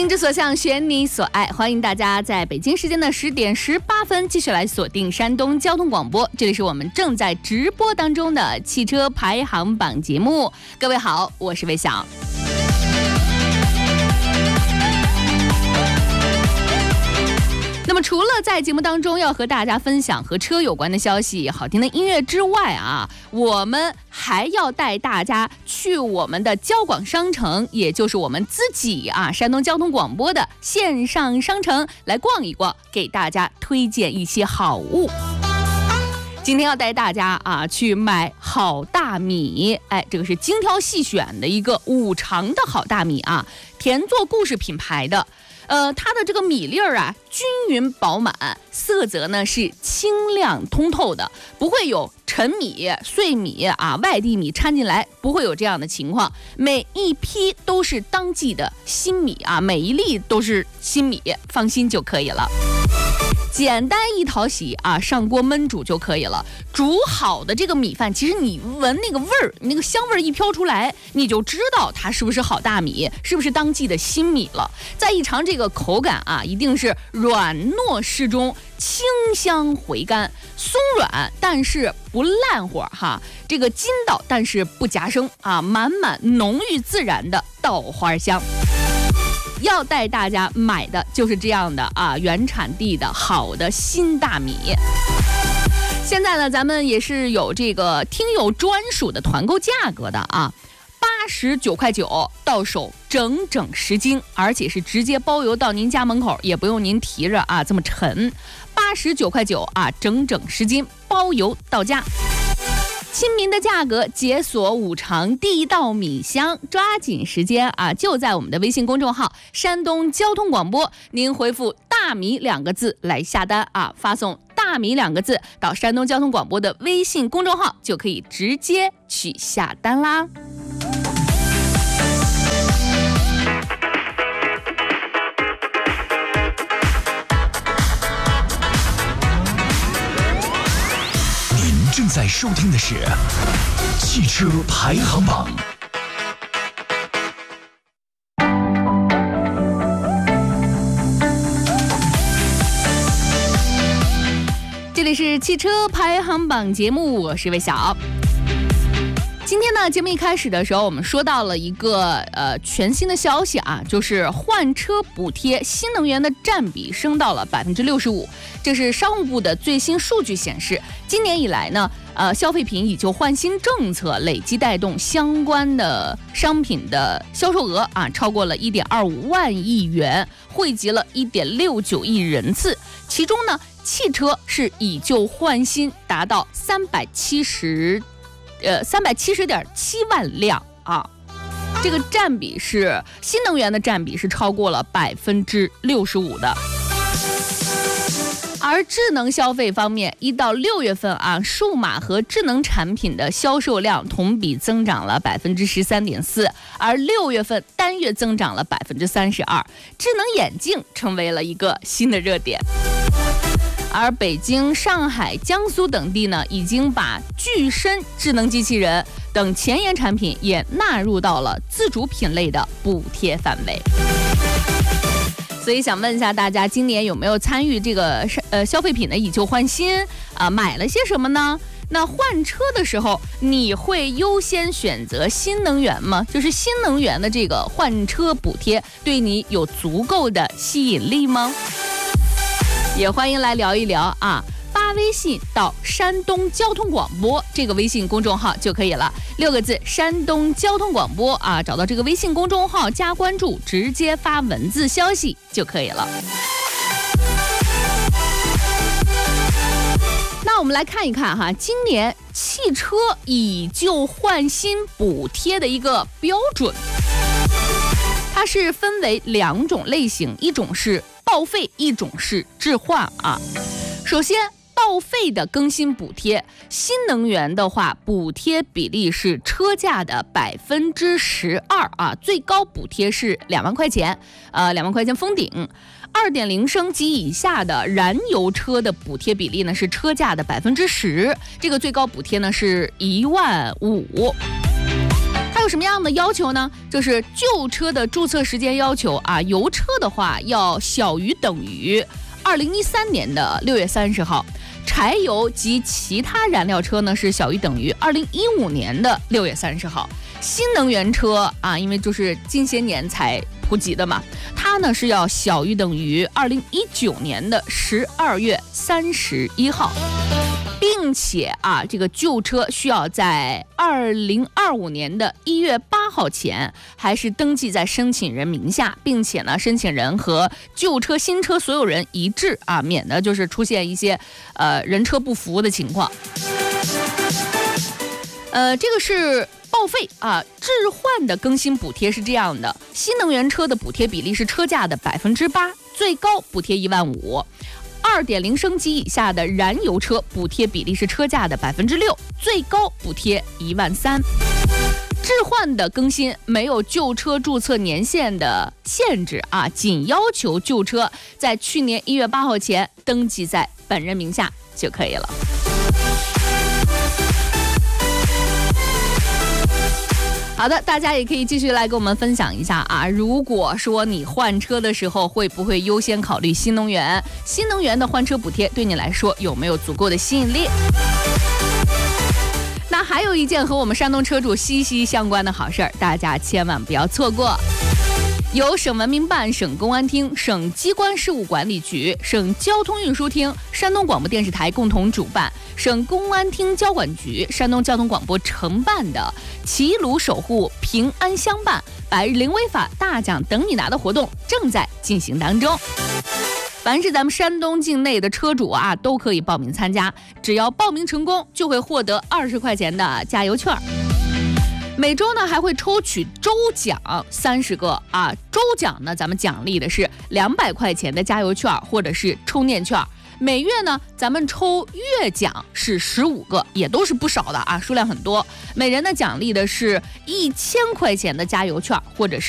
心之所向，选你所爱。欢迎大家在北京时间的10点18分继续来锁定山东交通广播，这里是我们正在直播当中的汽车排行榜节目。各位好，我是魏晓。那么除了在节目当中要和大家分享和车有关的消息、好听的音乐之外啊，我们还要带大家去我们的交广商城，也就是我们自己山东交通广播的线上商城来逛一逛，给大家推荐一些好物。今天要带大家去买好大米，这个是精挑细选的一个五常的好大米田作故事品牌的。它的这个米粒儿均匀饱满，色泽呢是清亮通透的，不会有陈米、碎米外地米掺进来，不会有这样的情况。每一批都是当季的新米每一粒都是新米，放心就可以了。简单易讨喜上锅焖煮就可以了。煮好的这个米饭，其实你闻那个味儿，那个香味儿一飘出来，你就知道它是不是好大米，是不是当季的新米了。再一尝这个口感一定是软糯适中，清香回甘，松软但是不烂乎这个筋道但是不夹生满满浓郁自然的稻花香。要带大家买的就是这样的原产地的好的新大米。现在呢，咱们也是有这个听友专属的团购价格的89.9块到手整整10斤，而且是直接包邮到您家门口，也不用您提着这么沉。89.9块整整10斤包邮到家。亲民的价格，解锁五常地道米香，抓紧时间就在我们的微信公众号山东交通广播，您回复大米2个字来下单发送大米2个字到山东交通广播的微信公众号，就可以直接去下单啦。 正在收听的是汽车排行榜。 这里是汽车排行榜节目，我是魏晓。今天呢，节目一开始的时候，我们说到了一个全新的消息就是换车补贴新能源的占比升到了65%。这是商务部的最新数据显示，今年以来呢，消费品以旧换新政策累计带动相关的商品的销售额超过了1.25万亿元，惠及了1.69亿人次。其中呢，汽车是以旧换新达到370.7万辆这个占比是新能源的占比是超过了65%的。而智能消费方面，1到6月份数码和智能产品的销售量同比增长了13.4%，而6月份单月增长了32%。智能眼镜成为了一个新的热点。而北京、上海、江苏等地呢，已经把具身智能机器人等前沿产品也纳入到了自主品类的补贴范围。所以想问一下大家，今年有没有参与这个消费品的以旧换新买了些什么呢？那换车的时候，你会优先选择新能源吗？就是新能源的这个换车补贴对你有足够的吸引力吗？也欢迎来聊一聊发微信到山东交通广播这个微信公众号就可以了，6个字山东交通广播找到这个微信公众号加关注，直接发文字消息就可以了。那我们来看一看今年汽车以旧换新补贴的一个标准，它是分为2种类型，一种是报废，一种是置换首先报废的更新补贴，新能源的话，补贴比例是车价的12%最高补贴是2万块钱，2万块钱封顶。2.0升及以下的燃油车的补贴比例呢是车价的10%，这个最高补贴呢是1万5。它还有什么样的要求呢？就是旧车的注册时间要求啊，油车的话要小于等于2013年的6月30号，柴油及其他燃料车呢是小于等于2015年的6月30号。新能源车啊，因为就是近些年才普及的嘛，它呢是要小于等于2019年的12月31号，并且啊，这个旧车需要在2025年的1月8号前还是登记在申请人名下，并且呢，申请人和旧车、新车所有人一致啊，免得就是出现一些人车不符的情况。这个是报废啊，置换的更新补贴是这样的：新能源车的补贴比例是车价的8%，最高补贴15000；2.0升级以下的燃油车补贴比例是车价的6%，最高补贴13000。置换的更新没有旧车注册年限的限制啊，仅要求旧车在去年1月8号前登记在本人名下就可以了。好的，大家也可以继续来跟我们分享一下啊。如果说你换车的时候会不会优先考虑新能源？新能源的换车补贴对你来说有没有足够的吸引力？那还有一件和我们山东车主息息相关的好事儿，大家千万不要错过。由省文明办、省公安厅、省机关事务管理局、省交通运输厅、山东广播电视台共同主办，省公安厅交管局、山东交通广播承办的齐鲁守护平安相伴百日零违法大奖等你拿的活动正在进行当中。凡是咱们山东境内的车主啊，都可以报名参加，只要报名成功，就会获得20块钱的加油券。每周呢还会抽取周奖30个啊，周奖呢咱们奖励的是200块钱的加油券或者是充电券。每月呢咱们抽月奖是15个，也都是不少的啊，数量很多。每人呢奖励的是1000块钱的加油券或者是